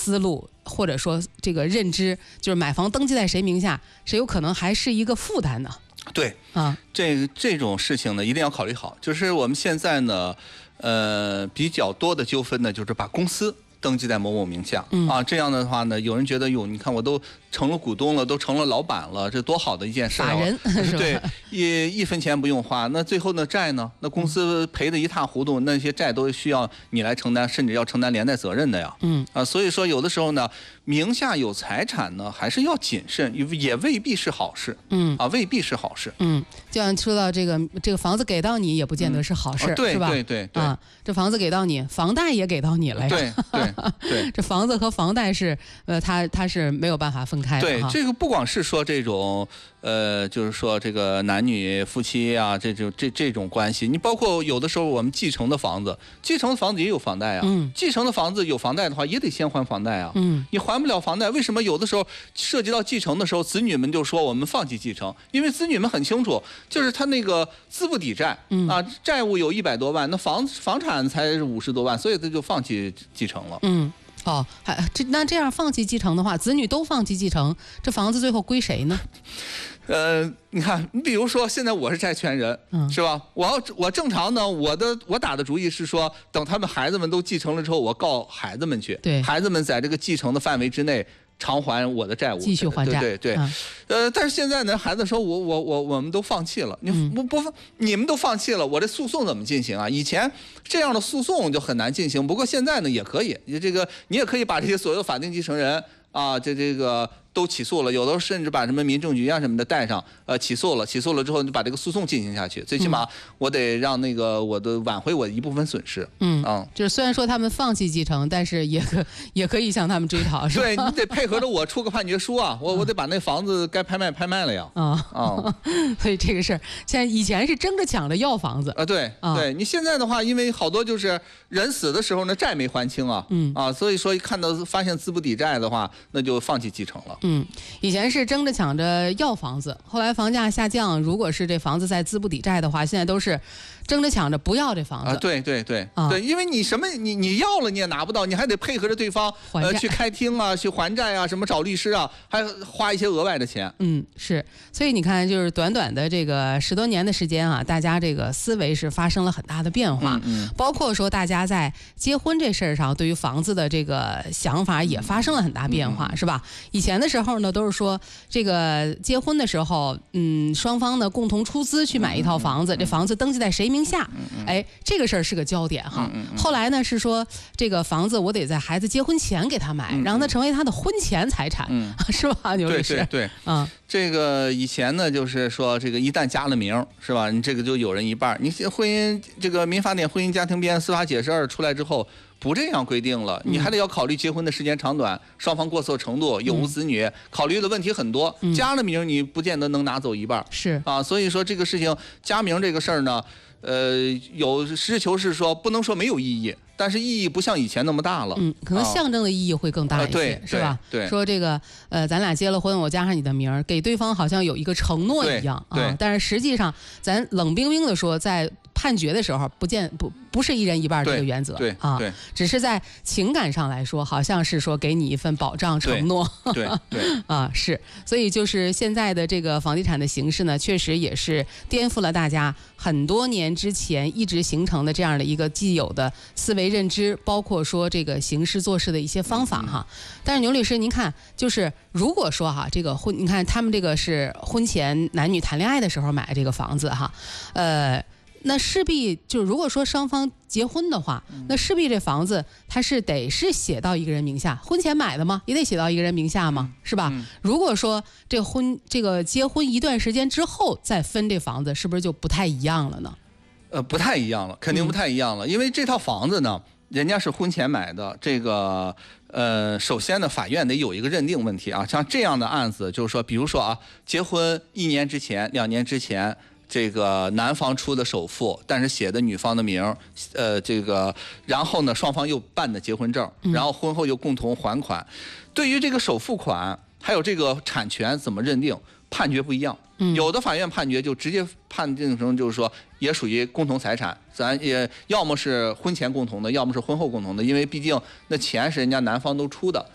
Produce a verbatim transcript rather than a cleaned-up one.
思路或者说这个认知，就是买房登记在谁名下，谁有可能还是一个负担呢？ 对啊，这这种事情呢，一定要考虑好。就是我们现在呢，呃，比较多的纠纷呢，就是把公司登记在某某名下、嗯、啊，这样的话呢，有人觉得哟，你看我都成了股东了，都成了老板了，这多好的一件事啊！ 法人对，一一分钱不用花，那最后呢债呢？那公司赔得一塌糊涂，那些债都需要你来承担，甚至要承担连带责任的呀。嗯啊，所以说有的时候呢，名下有财产呢，还是要谨慎，也未必是好事。嗯啊，未必是好事。 嗯，就像说到这个，这个房子给到你，也不见得是好事， 嗯啊、对是吧？ 对对对啊，这房子给到你，房贷也给到你了呀。 对对对， 这房子和房贷是呃，它它是没有办法分开的。 对，这个不光是说这种呃，就是说这个男女夫妻啊，这种这这种关系，你包括有的时候我们继承的房子，继承的房子也有房贷啊。嗯，继承的房子有房贷的话，也得先还房贷啊。嗯，你还不了房贷，为什么有的时候涉及到继承的时候，子女们就说我们放弃继承？因为子女们很清楚，就是他那个资不抵债，嗯啊，债务有一百多万，那房房产才五十多万，所以他就放弃继承了。嗯。 哦，还这那这样放弃继承的话，子女都放弃继承，这房子最后归谁呢？ 呃，你看，你比如说，现在我是债权人，嗯、是吧？我要我正常呢，我的我打的主意是说，等他们孩子们都继承了之后，我告孩子们去， 对， 孩子们在这个继承的范围之内偿还我的债务， 继续还债， 对对对，嗯、呃，但是现在呢，孩子说我我我我们都放弃了，你不不你们都放弃了，我这诉讼怎么进行啊？以前这样的诉讼就很难进行，不过现在呢也可以，这个你也可以把这些所有法定继承人啊，这这个。都起诉了，有的甚至把什么民政局啊什么的带上，呃，起诉了，起诉了之后就把这个诉讼进行下去，最起码我得让那个我的挽回我一部分损失。嗯啊、嗯， 就是虽然说他们放弃继承，但是也可也可以向他们追讨，是吧？ 对，你得配合着我出个判决书啊，我我得把那房子该拍卖拍卖了呀。啊啊，所以这个事儿，现在以前是争着抢着要房子啊，对啊，对你现在的话，因为好多就是人死的时候呢债没还清啊，嗯啊，所以说一看到发现资不抵债的话，那就放弃继承了。 嗯，以前是争着抢着要房子，后来房价下降，如果是这房子在资不抵债的话，现在都是争着抢着不要这房子。 啊，对对对、啊、对，因为你什么你你要了你也拿不到，你还得配合着对方呃去开庭啊，去还债啊，什么找律师啊，还花一些额外的钱。 嗯，是，所以你看，就是短短的这个十多年的时间啊，大家这个思维是发生了很大的变化，嗯嗯、包括说大家在结婚这事儿上，对于房子的这个想法也发生了很大变化，嗯、是吧？以前的时候呢，都是说这个结婚的时候，嗯，双方呢共同出资去买一套房子，嗯、这房子登记在谁名下？嗯、哎，这个事儿是个焦点哈。嗯、后来呢是说，这个房子我得在孩子结婚前给他买，嗯、让他成为他的婚前财产，嗯、是吧？牛律师， 对对对，嗯。这个以前呢，就是说这个一旦加了名，是吧？你这个就有人一半。你婚姻这个民法典婚姻家庭编司法解释二出来之后，不这样规定了，你还得要考虑结婚的时间长短、双方过错程度、有无子女，考虑的问题很多。加了名，你不见得能拿走一半。 是啊，所以说这个事情加名这个事儿呢，呃，有实事求是说，不能说没有意义。但是意义不像以前那么大了， 嗯，可能象征的意义会更大一些， 啊、对是吧？ 对， 说这个，呃，咱俩结了婚，我加上你的名儿，给对方好像有一个承诺一样啊。但是实际上，咱冷冰冰的说，在判决的时候，不见不不是一人一半这个原则， 对啊， 对， 只是在情感上来说，好像是说给你一份保障承诺， 对对啊，是。所以就是现在的这个房地产的形势呢，确实也是颠覆了大家很多年之前一直形成的这样的一个既有的思维认知，包括说这个行事做事的一些方法哈。但是牛律师，您看，就是如果说哈，这个婚，你看他们这个是婚前男女谈恋爱的时候买这个房子哈，呃，那势必就如果说双方结婚的话，那势必这房子它是得是写到一个人名下，婚前买的吗？也得写到一个人名下吗？是吧？如果说这婚这个结婚一段时间之后再分这房子，是不是就不太一样了呢？ 呃，不太一样了，肯定不太一样了，嗯、因为这套房子呢，人家是婚前买的，这个呃，首先呢，法院得有一个认定问题啊，像这样的案子，就是说，比如说啊，结婚一年之前、两年之前，这个男方出的首付，但是写的女方的名，呃，这个，然后呢，双方又办的结婚证，然后婚后又共同还款，嗯、对于这个首付款还有这个产权怎么认定？判决不一样，有的法院判决就直接判定成就是说也属于共同财产，咱也要么是婚前共同的，要么是婚后共同的，因为毕竟那钱是人家男方都出的。